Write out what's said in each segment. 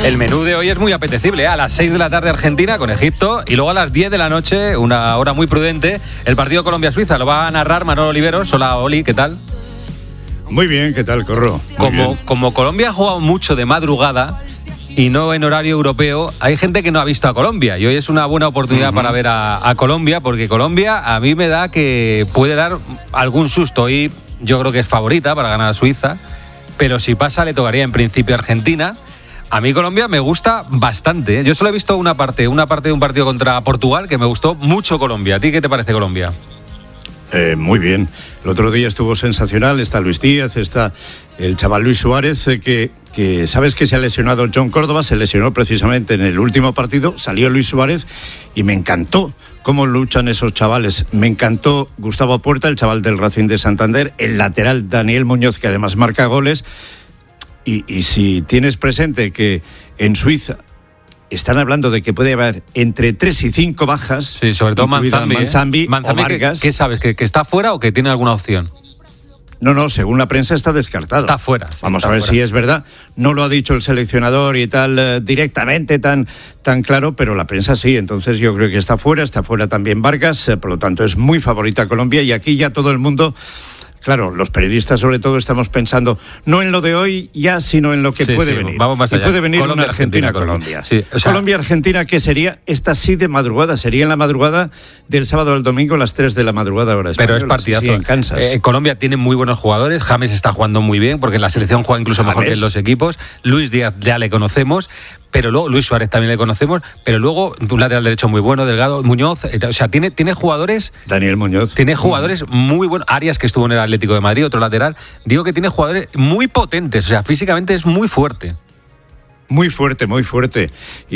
El menú de hoy es muy apetecible, ¿eh? A las 6 de la tarde Argentina con Egipto y luego a las 10 de la noche, una hora muy prudente, el partido Colombia-Suiza. Lo va a narrar Manolo Oliveros. Hola, Oli, ¿qué tal? Muy bien, ¿qué tal, Corro? Como Colombia ha jugado mucho de madrugada y no en horario europeo, hay gente que no ha visto a Colombia y hoy es una buena oportunidad para ver a Colombia, porque Colombia a mí me da que puede dar algún susto. Y yo creo que es favorita para ganar a Suiza, pero si pasa le tocaría en principio a Argentina. A mí Colombia me gusta bastante, ¿eh? Yo solo he visto una parte de un partido contra Portugal que me gustó mucho Colombia. ¿A ti qué te parece Colombia? Muy bien. El otro día estuvo sensacional. Está Luis Díaz, está el chaval Luis Suárez, que sabes que se ha lesionado John Córdoba, se lesionó precisamente en el último partido, salió Luis Suárez y me encantó cómo luchan esos chavales. Me encantó Gustavo Puerta, el chaval del Racing de Santander, el lateral Daniel Muñoz, que además marca goles. Y si tienes presente que en Suiza están hablando de que puede haber entre 3 y 5 bajas, sí, sobre todo Manzambi o Vargas. ¿Qué sabes? ¿Que está fuera o que tiene alguna opción? No, según la prensa está descartado. Está fuera. Sí, Vamos a ver si es verdad. No lo ha dicho el seleccionador y tal directamente, tan claro, pero la prensa sí. Entonces yo creo que está fuera también Vargas, por lo tanto es muy favorita Colombia y aquí ya todo el mundo... Claro, los periodistas sobre todo estamos pensando no en lo de hoy ya, sino en lo que puede venir. Vamos más allá. Y puede venir Colombia, una Argentina-Colombia. Sí, o sea, Colombia-Argentina, que sería esta sí de madrugada, sería en la madrugada del sábado al domingo a las 3 de la madrugada hora española. Pero es partidazo. Sí, en Kansas. Colombia tiene muy buenos jugadores. James está jugando muy bien, porque en la selección juega incluso mejor que en los equipos. Luis Díaz ya le conocemos. Pero luego Luis Suárez también le conocemos, pero luego un lateral derecho muy bueno, Delgado, Muñoz, o sea, tiene jugadores... Daniel Muñoz. Tiene jugadores muy buenos. Arias, que estuvo en el Atlético de Madrid, otro lateral. Digo que tiene jugadores muy potentes, o sea, físicamente es muy fuerte. Muy fuerte, muy fuerte.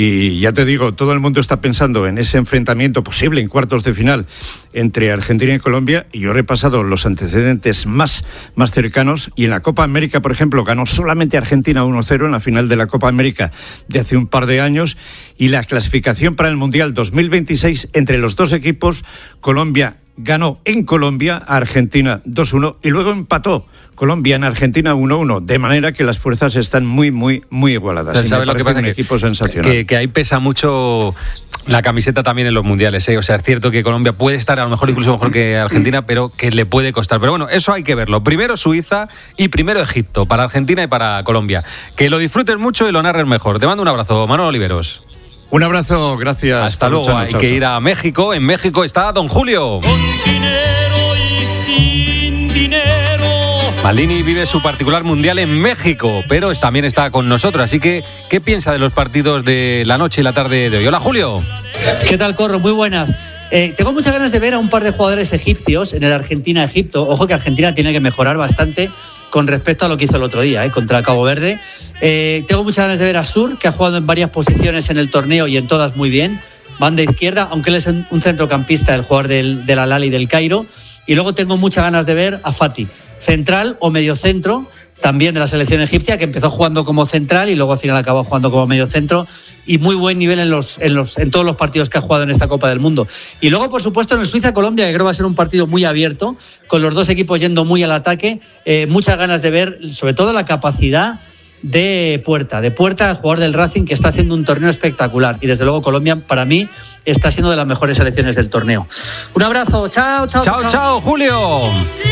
Y ya te digo, todo el mundo está pensando en ese enfrentamiento posible en cuartos de final entre Argentina y Colombia, y yo he repasado los antecedentes más cercanos, y en la Copa América, por ejemplo, ganó solamente Argentina 1-0 en la final de la Copa América de hace un par de años, y la clasificación para el Mundial 2026 entre los dos equipos, Colombia ganó en Colombia a Argentina 2-1 y luego empató Colombia en Argentina 1-1, de manera que las fuerzas están muy igualadas. ¿Sabes lo que pasa? Un equipo sensacional. Que ahí pesa mucho la camiseta también en los mundiales, ¿eh? O sea, es cierto que Colombia puede estar a lo mejor incluso mejor que Argentina, pero que le puede costar. Pero bueno, eso hay que verlo. Primero Suiza y primero Egipto, para Argentina y para Colombia. Que lo disfruten mucho y lo narren mejor. Te mando un abrazo, Manolo Oliveros. Un abrazo, gracias. Hasta luego. Hay que ir a México. En México está Don Julio. Con dinero y sin dinero. Maldini vive su particular mundial en México, pero también está con nosotros. Así que, ¿qué piensa de los partidos de la noche y la tarde de hoy? Hola, Julio. ¿Qué tal, Corro? Muy buenas. Tengo muchas ganas de ver a un par de jugadores egipcios en el Argentina-Egipto. Ojo que Argentina tiene que mejorar bastante con respecto a lo que hizo el otro día, contra Cabo Verde. Tengo muchas ganas de ver a Sur, que ha jugado en varias posiciones en el torneo y en todas muy bien. Banda izquierda, aunque él es un centrocampista, el jugador del Al-Ahly y del Cairo. Y luego tengo muchas ganas de ver a Fati, central o mediocentro, también de la selección egipcia, que empezó jugando como central y luego al final acabó jugando como mediocentro. Y muy buen nivel en todos los partidos que ha jugado en esta Copa del Mundo. Y luego, por supuesto, en el Suiza-Colombia, que creo va a ser un partido muy abierto, con los dos equipos yendo muy al ataque. Muchas ganas de ver, sobre todo, la capacidad de Puerta, el jugador del Racing, que está haciendo un torneo espectacular. Y desde luego Colombia, para mí, está siendo de las mejores selecciones del torneo. Un abrazo, chao, Julio.